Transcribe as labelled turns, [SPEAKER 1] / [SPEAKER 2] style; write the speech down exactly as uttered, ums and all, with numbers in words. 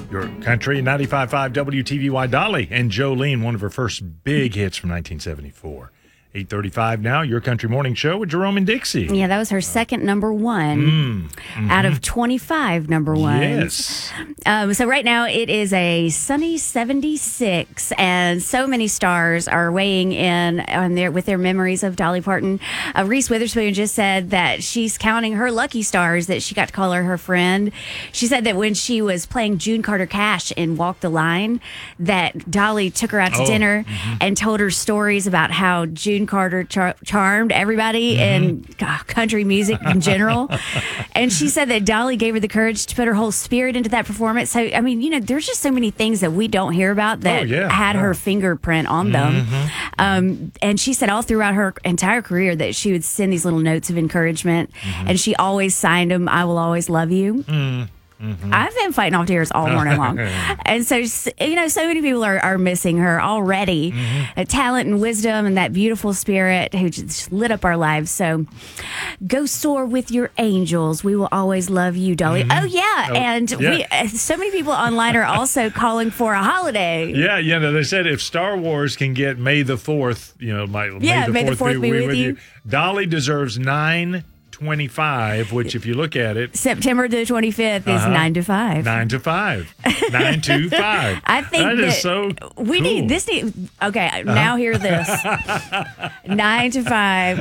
[SPEAKER 1] Your country, ninety-five point five W T V Y. Dolly and Jolene, one of her first big hits from nineteen seventy-four. eight thirty-five now, Your Country Morning Show with Jerome and Dixie.
[SPEAKER 2] Yeah, that was her second number one
[SPEAKER 1] Mm, mm-hmm.
[SPEAKER 2] out of twenty-five number ones.
[SPEAKER 1] Yes.
[SPEAKER 2] Um, so right now it is a sunny seventy-six, and so many stars are weighing in on their with their memories of Dolly Parton. Uh, Reese Witherspoon just said that she's counting her lucky stars that she got to call her her friend. She said that when she was playing June Carter Cash in Walk the Line, that Dolly took her out to
[SPEAKER 1] Oh,
[SPEAKER 2] dinner
[SPEAKER 1] mm-hmm.
[SPEAKER 2] and told her stories about how June Carter char- charmed everybody
[SPEAKER 1] Mm-hmm.
[SPEAKER 2] in uh, country music in general. And she said that Dolly gave her the courage to put her whole spirit into that performance. So, I mean, you know, there's just so many things that we don't hear about that
[SPEAKER 1] Oh, yeah,
[SPEAKER 2] had
[SPEAKER 1] yeah.
[SPEAKER 2] her fingerprint on them.
[SPEAKER 1] Mm-hmm.
[SPEAKER 2] Um, and she said all throughout her entire career that she would send these little notes of encouragement,
[SPEAKER 1] Mm-hmm.
[SPEAKER 2] and she always signed them, "I will always love you."
[SPEAKER 1] Mm-hmm.
[SPEAKER 2] I've been fighting off tears all morning long. And so, you know, so many people are, are missing her already.
[SPEAKER 1] Mm-hmm.
[SPEAKER 2] A talent and wisdom and that beautiful spirit who just lit up our lives. So go soar with your angels. We will always love you, Dolly.
[SPEAKER 1] Mm-hmm.
[SPEAKER 2] Oh, yeah.
[SPEAKER 1] Oh,
[SPEAKER 2] and
[SPEAKER 1] yeah.
[SPEAKER 2] we uh, so many people online are also calling for a holiday.
[SPEAKER 1] Yeah, you know, they said if Star Wars can get May the fourth, you know, my,
[SPEAKER 2] Yeah, May the fourth be with you.
[SPEAKER 1] Dolly deserves nine twenty-five, which if you look at it,
[SPEAKER 2] September the twenty-fifth is
[SPEAKER 1] Uh-huh.
[SPEAKER 2] nine to five.
[SPEAKER 1] nine to five. nine to five.
[SPEAKER 2] I think
[SPEAKER 1] that
[SPEAKER 2] that
[SPEAKER 1] is so
[SPEAKER 2] we
[SPEAKER 1] cool.
[SPEAKER 2] need this. Need, okay, now hear this. Nine to five.